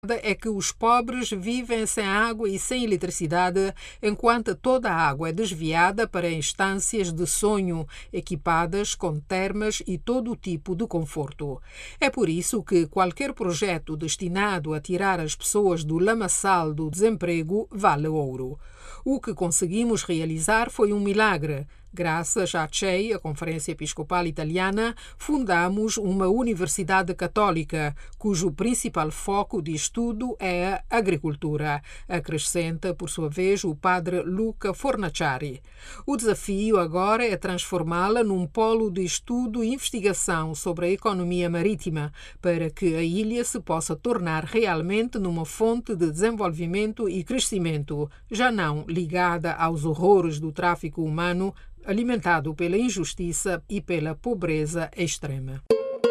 é que os pobres vivem sem água e sem eletricidade, enquanto toda a água é desviada para instâncias de sonho, equipadas com termas e todo o tipo de conforto. É por isso que qualquer projeto destinado a tirar as pessoas do lamaçal do desemprego vale ouro. O que conseguimos realizar foi um milagre. Graças à CEI, a Conferência Episcopal Italiana, fundamos uma universidade católica, cujo principal foco de estudo é a agricultura, acrescenta, por sua vez, o padre Luca Fornaciari. O desafio agora é transformá-la num polo de estudo e investigação sobre a economia marítima, para que a ilha se possa tornar realmente numa fonte de desenvolvimento e crescimento, já não ligada aos horrores do tráfico humano, alimentado pela injustiça e pela pobreza extrema.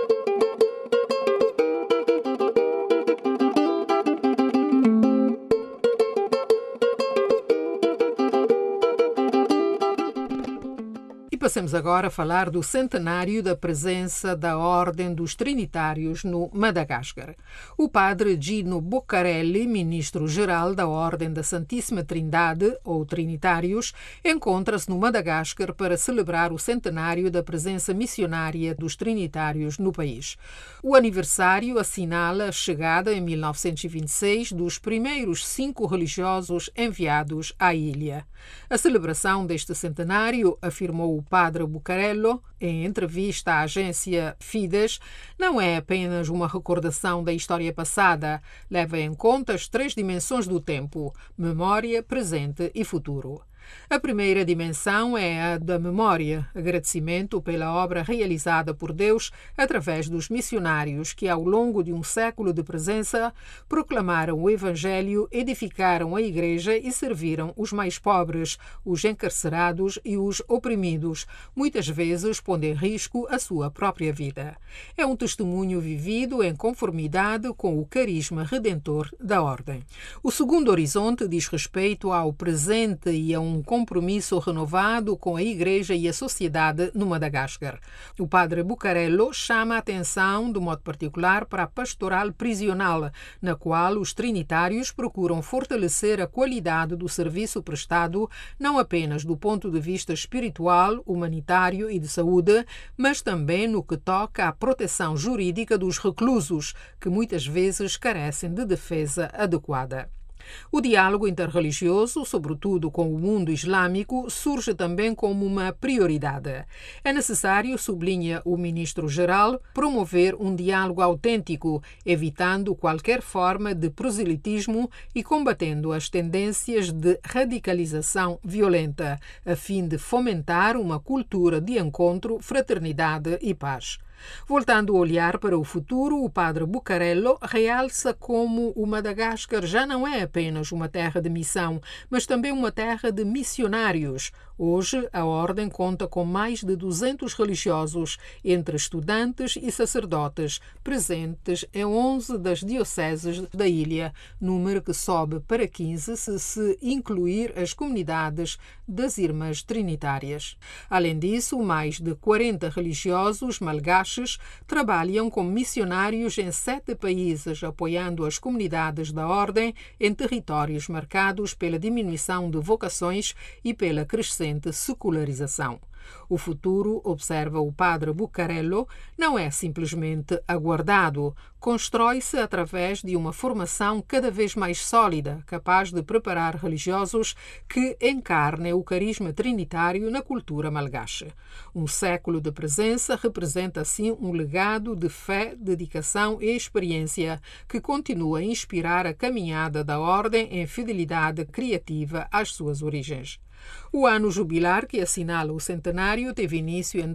Passemos agora a falar do centenário da presença da Ordem dos Trinitários no Madagascar. O padre Gino Boccarelli, ministro-geral da Ordem da Santíssima Trindade, ou Trinitários, encontra-se no Madagascar para celebrar o centenário da presença missionária dos Trinitários no país. O aniversário assinala a chegada, em 1926, dos primeiros 5 religiosos enviados à ilha. A celebração deste centenário, afirmou o padre Bucarello, em entrevista à agência Fides, não é apenas uma recordação da história passada, leva em conta as 3 dimensões do tempo: memória, presente e futuro. A primeira dimensão é a da memória, agradecimento pela obra realizada por Deus através dos missionários que, ao longo de um século de presença, proclamaram o Evangelho, edificaram a Igreja e serviram os mais pobres, os encarcerados e os oprimidos, muitas vezes pondo em risco a sua própria vida. É um testemunho vivido em conformidade com o carisma redentor da Ordem. O segundo horizonte diz respeito ao presente e a um compromisso renovado com a Igreja e a sociedade no Madagascar. O padre Bucarello chama a atenção, de modo particular, para a pastoral prisional, na qual os trinitários procuram fortalecer a qualidade do serviço prestado, não apenas do ponto de vista espiritual, humanitário e de saúde, mas também no que toca à proteção jurídica dos reclusos, que muitas vezes carecem de defesa adequada. O diálogo interreligioso, sobretudo com o mundo islâmico, surge também como uma prioridade. É necessário, sublinha o ministro-geral, promover um diálogo autêntico, evitando qualquer forma de proselitismo e combatendo as tendências de radicalização violenta, a fim de fomentar uma cultura de encontro, fraternidade e paz. Voltando a olhar para o futuro, o padre Bucarello realça como o Madagascar já não é apenas uma terra de missão, mas também uma terra de missionários. Hoje, a Ordem conta com mais de 200 religiosos, entre estudantes e sacerdotes, presentes em 11 das dioceses da ilha, número que sobe para 15 se incluir as comunidades das Irmãs Trinitárias. Além disso, mais de 40 religiosos malgaches trabalham como missionários em 7 países, apoiando as comunidades da Ordem em territórios marcados pela diminuição de vocações e pela crescente secularização. O futuro, observa o padre Bucarello, não é simplesmente aguardado, constrói-se através de uma formação cada vez mais sólida, capaz de preparar religiosos que encarnem o carisma trinitário na cultura malgache. Um século de presença representa, assim, um legado de fé, dedicação e experiência que continua a inspirar a caminhada da Ordem em fidelidade criativa às suas origens. O ano jubilar, que assinala o centenário, teve início em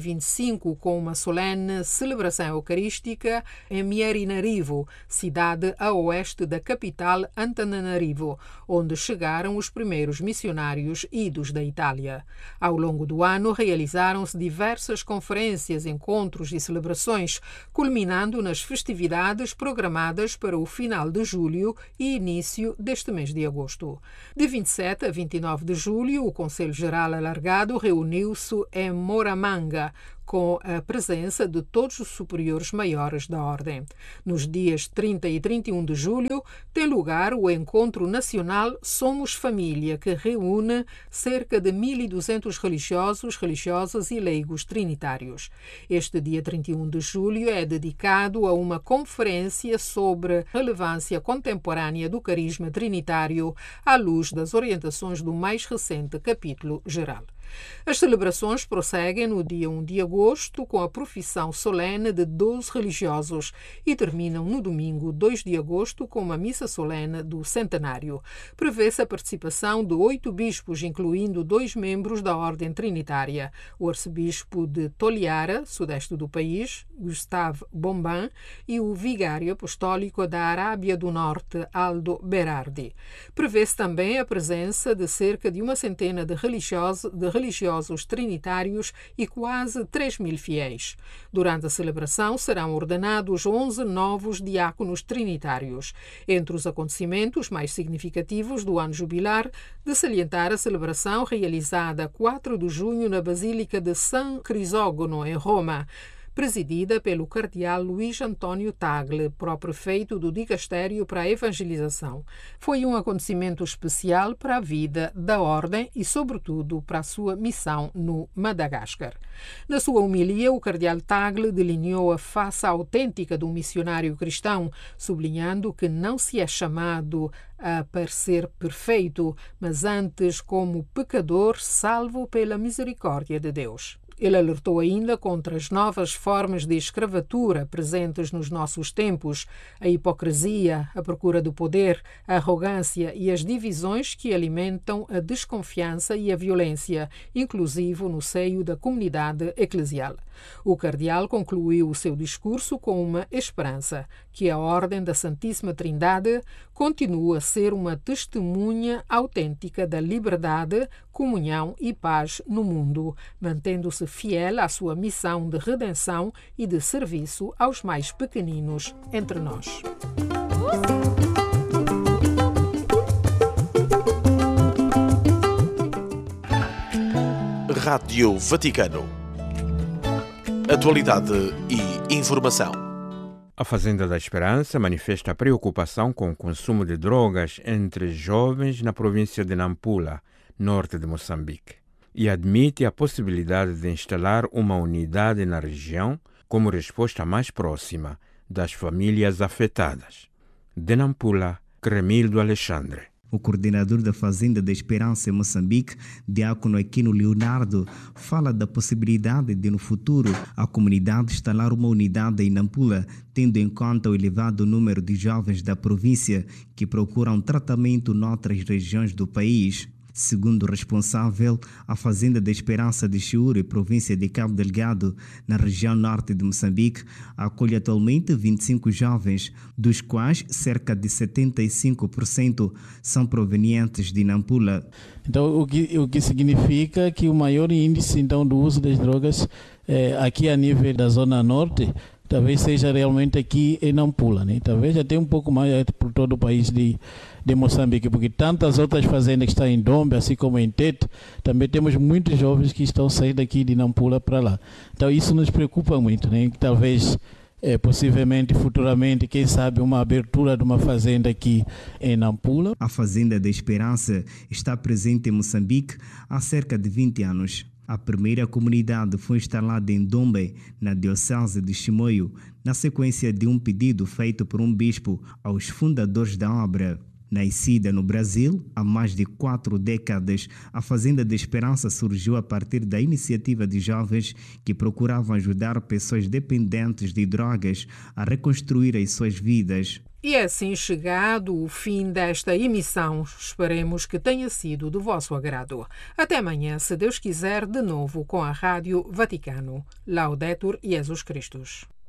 2025 com uma solene celebração eucarística em Miarinarivo, cidade a oeste da capital Antananarivo, onde chegaram os primeiros missionários idos da Itália. Ao longo do ano, realizaram-se diversas conferências, encontros e celebrações, culminando nas festividades programadas para o final de julho e início deste mês de agosto. De 27 a 29 de julho, o Conselho Geral Alargado reuniu-se em Moramanga, com a presença de todos os superiores maiores da Ordem. Nos dias 30 e 31 de julho tem lugar o Encontro Nacional Somos Família, que reúne cerca de 1.200 religiosos, religiosas e leigos trinitários. Este dia 31 de julho é dedicado a uma conferência sobre a relevância contemporânea do carisma trinitário à luz das orientações do mais recente capítulo geral. As celebrações prosseguem no dia 1 de agosto com a profissão solene de 12 religiosos e terminam no domingo 2 de agosto com uma missa solene do centenário. Prevê-se a participação de 8 bispos, incluindo 2 membros da Ordem Trinitária, o arcebispo de Toliara, sudeste do país, Gustave Bombin, e o vigário apostólico da Arábia do Norte, Aldo Berardi. Prevê-se também a presença de cerca de uma centena de religiosos trinitários e quase 3.000 fiéis. Durante a celebração serão ordenados 11 novos diáconos trinitários. Entre os acontecimentos mais significativos do ano jubilar, de salientar a celebração realizada 4 de junho na Basílica de San Crisógono, em Roma, presidida pelo cardeal Luís Antônio Tagle, pró-prefeito do Dicastério para a Evangelização. Foi um acontecimento especial para a vida da Ordem e, sobretudo, para a sua missão no Madagascar. Na sua homilia, o cardeal Tagle delineou a face autêntica do missionário cristão, sublinhando que não se é chamado a parecer perfeito, mas antes como pecador salvo pela misericórdia de Deus. Ele alertou ainda contra as novas formas de escravatura presentes nos nossos tempos, a hipocrisia, a procura do poder, a arrogância e as divisões que alimentam a desconfiança e a violência, inclusive no seio da comunidade eclesial. O cardeal concluiu o seu discurso com uma esperança, que a Ordem da Santíssima Trindade continua a ser uma testemunha autêntica da liberdade, comunhão e paz no mundo, mantendo-se fiel à sua missão de redenção e de serviço aos mais pequeninos entre nós. Rádio Vaticano. Atualidade e informação. A Fazenda da Esperança manifesta preocupação com o consumo de drogas entre jovens na província de Nampula, norte de Moçambique, e admite a possibilidade de instalar uma unidade na região como resposta mais próxima das famílias afetadas. De Nampula, Cremildo Alexandre. O coordenador da Fazenda da Esperança em Moçambique, Diácono Aquino Leonardo, fala da possibilidade de, no futuro, a comunidade instalar uma unidade em Nampula, tendo em conta o elevado número de jovens da província que procuram tratamento noutras regiões do país. Segundo o responsável, a Fazenda da Esperança de Chiure, província de Cabo Delgado, na região norte de Moçambique, acolhe atualmente 25 jovens, dos quais cerca de 75% são provenientes de Nampula. Então, o que significa que o maior índice então, do uso das drogas aqui a nível da zona norte talvez seja realmente aqui em Nampula, né? Talvez até um pouco mais por todo o país de Moçambique, porque tantas outras fazendas que estão em Dombe, assim como em Tete, também temos muitos jovens que estão saindo aqui de Nampula para lá. Então isso nos preocupa muito, né? Talvez, possivelmente, futuramente, quem sabe, uma abertura de uma fazenda aqui em Nampula. A Fazenda da Esperança está presente em Moçambique há cerca de 20 anos. A primeira comunidade foi instalada em Dombe, na diocese de Chimoio, na sequência de um pedido feito por um bispo aos fundadores da obra. Nascida no Brasil há mais de 4 décadas, a Fazenda da Esperança surgiu a partir da iniciativa de jovens que procuravam ajudar pessoas dependentes de drogas a reconstruir as suas vidas. E é assim chegado o fim desta emissão. Esperemos que tenha sido do vosso agrado. Até amanhã, se Deus quiser, de novo com a Rádio Vaticano. Laudetur Jesus Christus.